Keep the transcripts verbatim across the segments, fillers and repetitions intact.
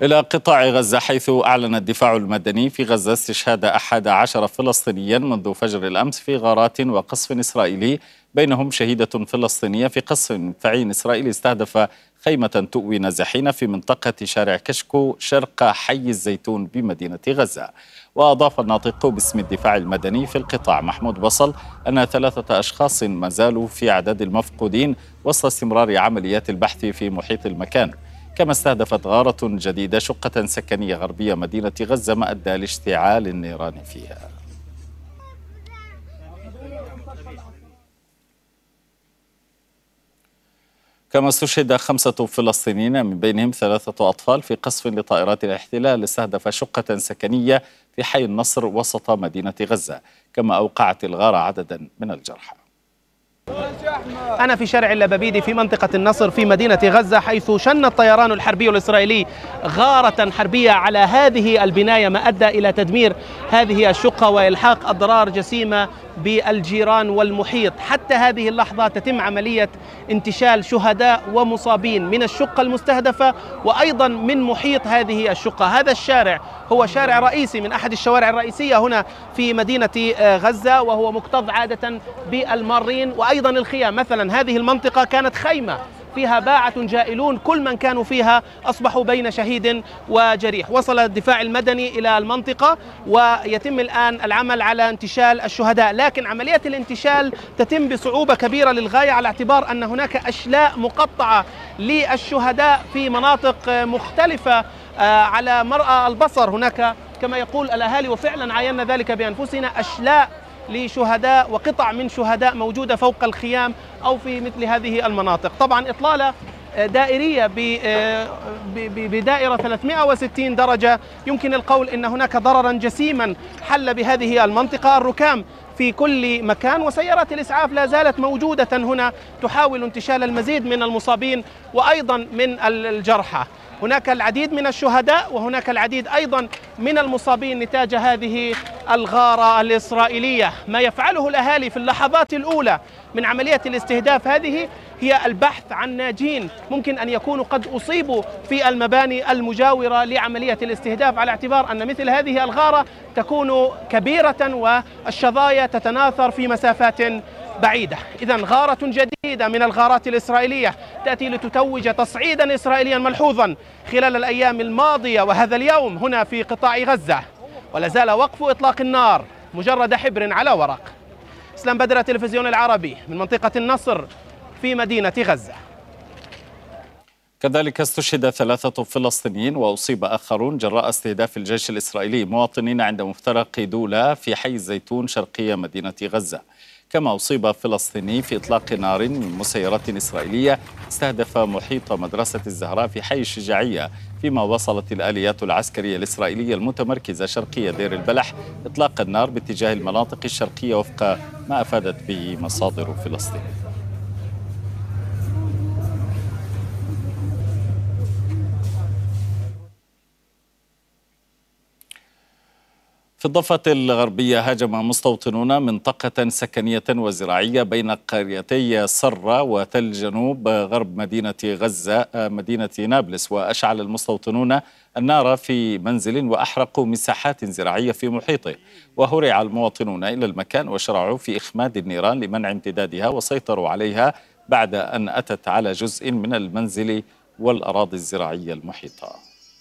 إلى قطاع غزة، حيث أعلن الدفاع المدني في غزة استشهاد أحد عشر فلسطينيا منذ فجر الأمس في غارات وقصف إسرائيلي، بينهم شهيدة فلسطينية في قصف مدفعي إسرائيلي استهدف خيمة تؤوي نازحين في منطقة شارع كشكو شرق حي الزيتون بمدينة غزة. وأضاف الناطق باسم الدفاع المدني في القطاع محمود بصل أن ثلاثة أشخاص ما زالوا في عدد المفقودين وسط استمرار عمليات البحث في محيط المكان. كما استهدفت غارة جديدة شقة سكنية غربية مدينة غزة ما أدى لاشتعال النيران فيها. كما استشهد خمسة فلسطينيين من بينهم ثلاثة أطفال في قصف لطائرات الاحتلال استهدف شقة سكنية في حي النصر وسط مدينة غزة، كما أوقعت الغارة عددا من الجرحى. أنا في شارع اللبابيدي في منطقة النصر في مدينة غزة، حيث شن الطيران الحربي الإسرائيلي غارة حربية على هذه البناية ما أدى إلى تدمير هذه الشقة وإلحاق أضرار جسيمة بالجيران والمحيط. حتى هذه اللحظة تتم عملية انتشال شهداء ومصابين من الشقة المستهدفة وأيضا من محيط هذه الشقة. هذا الشارع هو شارع رئيسي من أحد الشوارع الرئيسية هنا في مدينة غزة، وهو مكتظ عادة بالمارين وأيضا الخيام. مثلا هذه المنطقة كانت خيمة فيها باعة جائلون، كل من كانوا فيها أصبحوا بين شهيد وجريح. وصل الدفاع المدني إلى المنطقة ويتم الآن العمل على انتشال الشهداء، لكن عملية الانتشال تتم بصعوبة كبيرة للغاية على اعتبار أن هناك أشلاء مقطعة للشهداء في مناطق مختلفة على مرأى البصر. هناك كما يقول الأهالي وفعلا عاينا ذلك بأنفسنا أشلاء لشهداء وقطع من شهداء موجودة فوق الخيام أو في مثل هذه المناطق. طبعا إطلالة دائرية بدائرة ثلاثمئة وستين درجة، يمكن القول إن هناك ضررا جسيما حل بهذه المنطقة. الركام في كل مكان وسيارات الإسعاف لا زالت موجودة هنا تحاول انتشال المزيد من المصابين وأيضا من الجرحى. هناك العديد من الشهداء وهناك العديد أيضا من المصابين نتاج هذه الغارة الإسرائيلية. ما يفعله الأهالي في اللحظات الأولى من عملية الاستهداف هذه هي البحث عن ناجين ممكن أن يكونوا قد أصيبوا في المباني المجاورة لعملية الاستهداف، على اعتبار أن مثل هذه الغارة تكون كبيرة والشظايا تتناثر في مسافات بعيدة. إذن غارة جديدة من الغارات الإسرائيلية تأتي لتتوج تصعيدا إسرائيليا ملحوظا خلال الأيام الماضية وهذا اليوم هنا في قطاع غزة، ولا زال وقف إطلاق النار مجرد حبر على ورق. اسلام بدر، التلفزيون العربي من منطقة النصر في مدينة غزة. كذلك استشهد ثلاثة فلسطينيين وأصيب آخرون جراء استهداف الجيش الإسرائيلي مواطنين عند مفترق دولا في حي الزيتون شرقية مدينة غزة. كما أصيب فلسطيني في إطلاق نار من مسيرات إسرائيلية استهدف محيط مدرسة الزهراء في حي الشجاعية، فيما وصلت الآليات العسكرية الإسرائيلية المتمركزة شرقية دير البلح إطلاق النار باتجاه المناطق الشرقية وفق ما أفادت به مصادر فلسطينية. في الضفة الغربية هاجم مستوطنون منطقة سكنية وزراعية بين قريتي صرة وتل جنوب غرب مدينة غزة مدينة نابلس، وأشعل المستوطنون النار في منزل وأحرقوا مساحات زراعية في محيطه، وهرع المواطنون إلى المكان وشرعوا في إخماد النيران لمنع امتدادها وسيطروا عليها بعد أن أتت على جزء من المنزل والأراضي الزراعية المحيطة.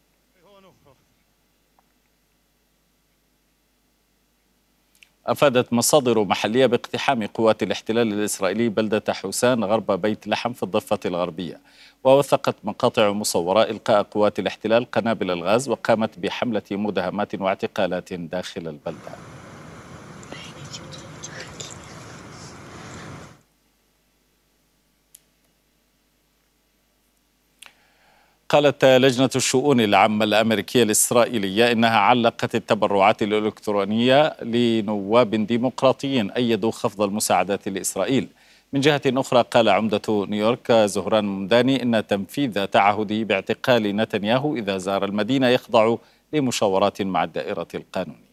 أفادت مصادر محلية باقتحام قوات الاحتلال الإسرائيلي بلدة حسان غرب بيت لحم في الضفة الغربية، ووثقت مقاطع مصورة إلقاء قوات الاحتلال قنابل الغاز وقامت بحملة مداهمات واعتقالات داخل البلدة. قالت لجنة الشؤون العامة الأمريكية الإسرائيلية إنها علقت التبرعات الإلكترونية لنواب ديمقراطيين أيدوا خفض المساعدات لإسرائيل. من جهة أخرى قال عمدة نيويورك زهران ممداني إن تنفيذ تعهده باعتقال نتنياهو إذا زار المدينة يخضع لمشاورات مع الدائرة القانونية.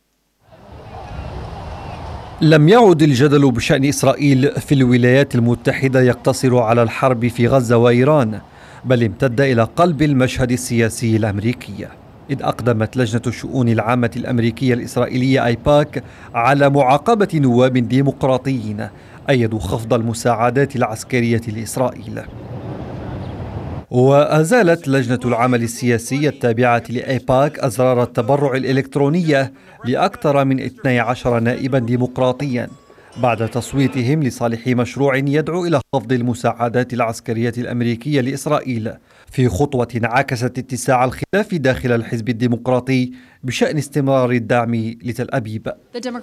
لم يعد الجدل بشأن إسرائيل في الولايات المتحدة يقتصر على الحرب في غزة وإيران، بل امتد إلى قلب المشهد السياسي الأمريكي، إذ أقدمت لجنة الشؤون العامة الأمريكية الإسرائيلية آيباك على معاقبة نواب ديمقراطيين أيدوا خفض المساعدات العسكرية لإسرائيل. وأزالت لجنة العمل السياسي التابعة لآيباك أزرار التبرع الإلكترونية لأكثر من اثني عشر نائبا ديمقراطيا بعد تصويتهم لصالح مشروع يدعو إلى خفض المساعدات العسكرية الأمريكية لإسرائيل، في خطوة عكست اتساع الخلاف داخل الحزب الديمقراطي بشأن استمرار الدعم لتل أبيب.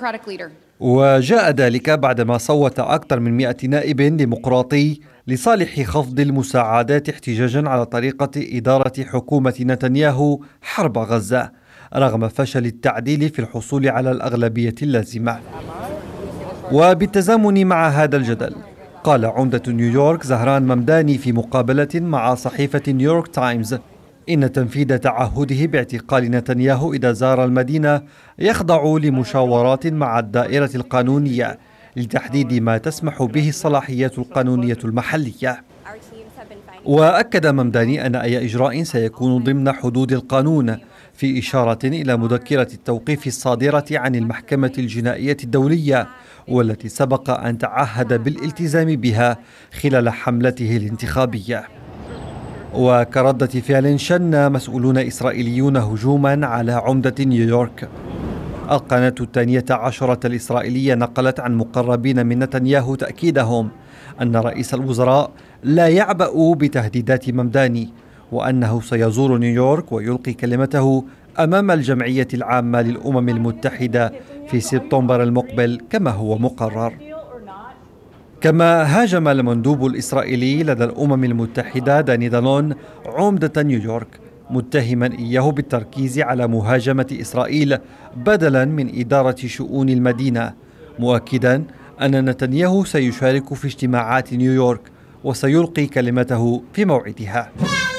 وجاء ذلك بعدما صوت أكثر من مئة نائب ديمقراطي لصالح خفض المساعدات احتجاجا على طريقة إدارة حكومة نتنياهو حرب غزة، رغم فشل التعديل في الحصول على الأغلبية اللازمة. وبالتزامن مع هذا الجدل، قال عمدة نيويورك زهران ممداني في مقابلة مع صحيفة نيويورك تايمز إن تنفيذ تعهده باعتقال نتنياهو إذا زار المدينة يخضع لمشاورات مع الدائرة القانونية لتحديد ما تسمح به الصلاحيات القانونية المحلية. وأكد ممداني أن أي إجراء سيكون ضمن حدود القانون، في إشارة إلى مذكرة التوقيف الصادرة عن المحكمة الجنائية الدولية والتي سبق أن تعهد بالالتزام بها خلال حملته الانتخابية. وكردة فعل شن مسؤولون إسرائيليون هجوما على عمدة نيويورك. القناة الثانية عشرة الإسرائيلية نقلت عن مقربين من نتنياهو تأكيدهم أن رئيس الوزراء لا يعبأ بتهديدات ممداني، وأنه سيزور نيويورك ويلقي كلمته أمام الجمعية العامة للأمم المتحدة في سبتمبر المقبل كما هو مقرر. كما هاجم المندوب الإسرائيلي لدى الأمم المتحدة داني دالون عمدة نيويورك، متهما إياه بالتركيز على مهاجمة إسرائيل بدلا من إدارة شؤون المدينة، مؤكدا أن نتنياهو سيشارك في اجتماعات نيويورك وسيلقي كلمته في موعدها.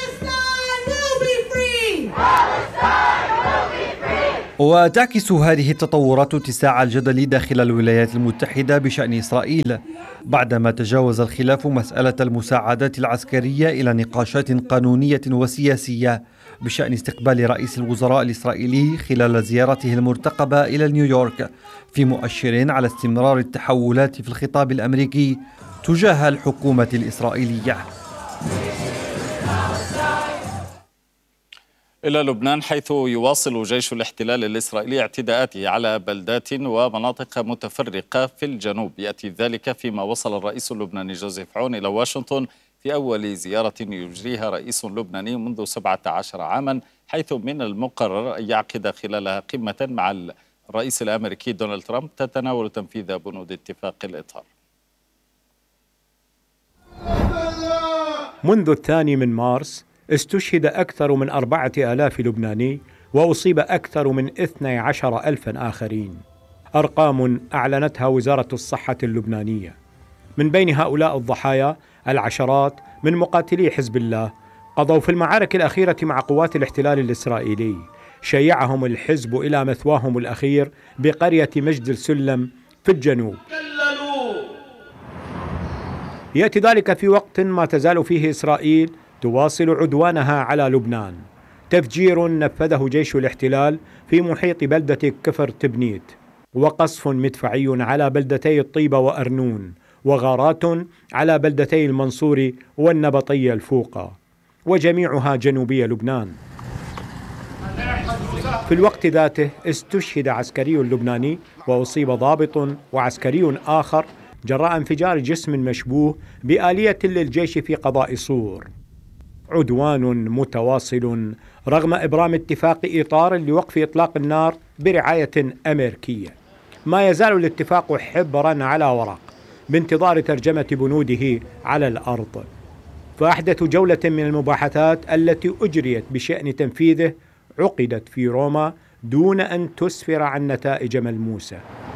وتعكس هذه التطورات اتساع الجدل داخل الولايات المتحدة بشأن إسرائيل، بعدما تجاوز الخلاف مسألة المساعدات العسكرية إلى نقاشات قانونية وسياسية بشأن استقبال رئيس الوزراء الإسرائيلي خلال زيارته المرتقبة إلى نيويورك، في مؤشر على استمرار التحولات في الخطاب الأمريكي تجاه الحكومة الإسرائيلية. إلى لبنان، حيث يواصل جيش الاحتلال الإسرائيلي اعتداءاته على بلدات ومناطق متفرقة في الجنوب. يأتي ذلك فيما وصل الرئيس اللبناني جوزيف عون إلى واشنطن في أول زيارة يجريها رئيس لبناني منذ سبعة عشر عاما، حيث من المقرر أن يعقد خلالها قمة مع الرئيس الأمريكي دونالد ترامب تتناول تنفيذ بنود اتفاق الإطار. منذ الثاني من مارس استشهد أكثر من أربعة آلاف لبناني وأصيب أكثر من اثني عشر ألفا آخرين، أرقام أعلنتها وزارة الصحة اللبنانية. من بين هؤلاء الضحايا العشرات من مقاتلي حزب الله قضوا في المعارك الأخيرة مع قوات الاحتلال الإسرائيلي، شيعهم الحزب إلى مثواهم الأخير بقرية مجد السلم في الجنوب. يأتي ذلك في وقت ما تزال فيه إسرائيل تواصل عدوانها على لبنان. تفجير نفذه جيش الاحتلال في محيط بلدة كفر تبنيت، وقصف مدفعي على بلدتي الطيبة وأرنون، وغارات على بلدتي المنصوري والنبطية الفوقة، وجميعها جنوبي لبنان. في الوقت ذاته استشهد عسكري لبناني وأصيب ضابط وعسكري آخر جراء انفجار جسم مشبوه بآلية للجيش في قضاء صور. عدوان متواصل رغم إبرام اتفاق إطار لوقف إطلاق النار برعاية أمريكية. ما يزال الاتفاق حبرا على ورق بانتظار ترجمة بنوده على الأرض. فأحدث جولة من المباحثات التي أجريت بشأن تنفيذه عقدت في روما دون أن تسفر عن نتائج ملموسة.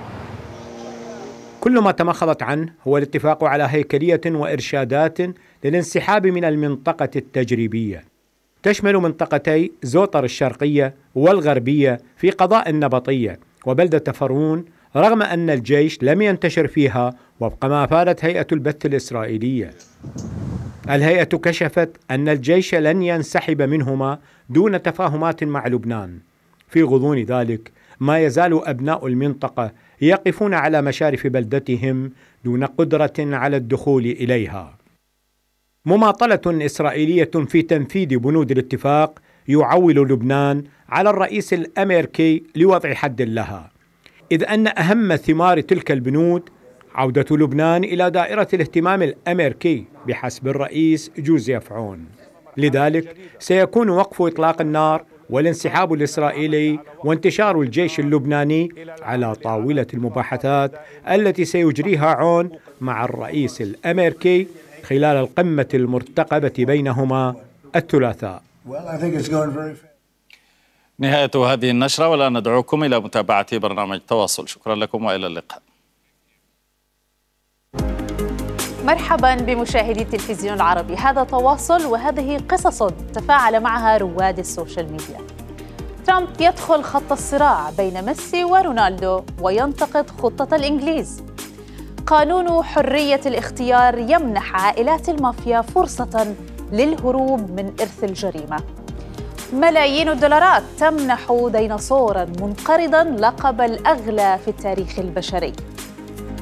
كل ما تمخضت عنه هو الاتفاق على هيكلية وإرشادات للانسحاب من المنطقة التجريبية، تشمل منطقتي زوطر الشرقية والغربية في قضاء النبطية وبلدة فرعون، رغم أن الجيش لم ينتشر فيها وفق ما أفادت هيئة البث الإسرائيلية. الهيئة كشفت أن الجيش لن ينسحب منهما دون تفاهمات مع لبنان. في غضون ذلك ما يزال أبناء المنطقة يقفون على مشارف بلدتهم دون قدرة على الدخول إليها. مماطلة إسرائيلية في تنفيذ بنود الاتفاق يعول لبنان على الرئيس الأمريكي لوضع حد لها، إذ أن أهم ثمار تلك البنود عودة لبنان إلى دائرة الاهتمام الأمريكي بحسب الرئيس جوزيف عون. لذلك سيكون وقف إطلاق النار والانسحاب الإسرائيلي وانتشار الجيش اللبناني على طاولة المباحثات التي سيجريها عون مع الرئيس الأمريكي خلال القمة المرتقبة بينهما الثلاثاء. نهاية هذه النشرة، والآن ندعوكم إلى متابعة برنامج تواصل. شكرا لكم وإلى اللقاء. مرحبا بمشاهدي التلفزيون العربي، هذا تواصل وهذه قصص تفاعل معها رواد السوشيال ميديا. ترامب يدخل خط الصراع بين ميسي ورونالدو وينتقد خطة الإنجليز. قانون حرية الاختيار يمنح عائلات المافيا فرصة للهروب من إرث الجريمة. ملايين الدولارات تمنح ديناصورا منقرضا لقب الأغلى في التاريخ البشري.